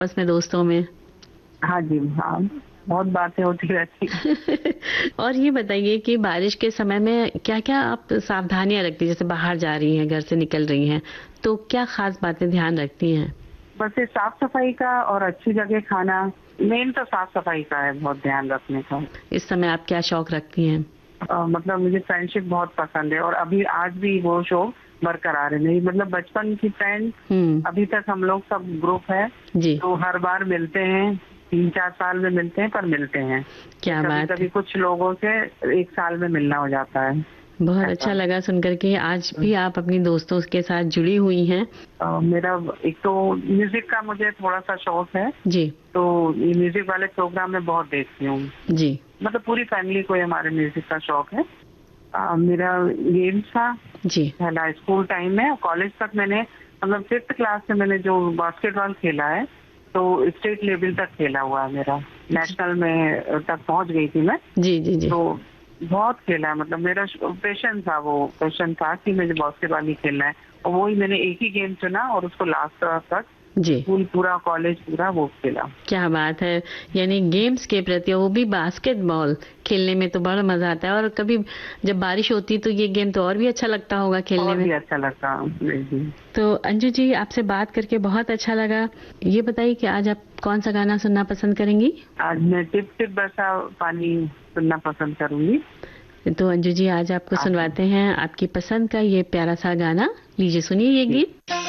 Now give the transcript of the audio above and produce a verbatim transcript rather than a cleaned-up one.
आपस में, दोस्तों में? हाँ जी, हाँ, बहुत बातें होती रहती हैं। और ये बताइए कि बारिश के समय में क्या-क्या आप सावधानियाँ रखती हैं? जैसे बाहर जा रही हैं, घर से निकल रही हैं, तो क्या खास बातें ध्यान रखती हैं? बस ये साफ-सफाई का और अच्छी जगह खाना, मेन तो साफ-सफाई का है बहुत ध्यान रखने का। इस समय आप क्या शौक रखती हैं? अ, मतलब मुझे फ्रेंडशिप बहुत पसंद है और अभी आज भी वो शौक बरकरार है। मेरी मतलब बचपन की फ्रेंड, हुँ, अभी तक हम लोग सब ग्रुप है, जी, तो हर बार मिलते हैं, तीन चार साल में मिलते हैं पर मिलते हैं। क्या बात कभी-कभी है। कुछ लोगों से एक साल में मिलना हो जाता है, बहुत अच्छा ऐसा। लगा सुनकर के आज भी आप अपनी दोस्तों के साथ जुड़ी हुई हैं। अ, मेरा एक तो म्यूज़िक का मुझे थोड़ा-सा शौक है, जी, तो ये म्यूज़िक वाले प्रोग्राम मैं बहुत देखती हूँ। जी, मतलब पूरी फैमिली को ही हमारे म्यूज़िक का शौक है। अ, मेरा गेम्स था, जी, पहला स्कूल टाइम में, कॉलेज तक मैंने मतलब फिफ्थ क्लास से मैंने जो बास्केटबॉल खेला है, तो स्टेट लेवल तक खेला हुआ है मेरा। जी, नेशनल में अ, तक पहुँच गई थी मैं, जी, जी, जी, तो बहुत खेला है। मतलब मेरा श पैशन था वो पैशन था कि मुझे बास्केटबॉल ही खेलना है और वो ही मैंने एक ही गेम चुना और उसको लास्ट तक जी। स्कूल पूरा, कॉलेज पूरा वो खेला। क्या बात है! यानी गेम्स के प्रति, वो भी बास्केटबॉल खेलने में तो बड़ा मज़ा आता है और कभी जब बारिश होती है तो ये गेम तो और भी अच्छा लगता होगा खेलने और में। भी अच्छा लगता। जी, जी। तो अंजू जी, आपसे बात करके बहुत अच्छा लगा। ये बताइए कि आज आप कौन-सा गाना सुनना पसंद करेंगी? आज मैं टिप टिप बरसा पानी सुनना पसंद करूँगी। तो अंजू जी, आज आपको आप सुनवाते हैं आपकी पसंद का ये प्यारा-सा गाना। लीजिए सुनिए ये जी। गीत।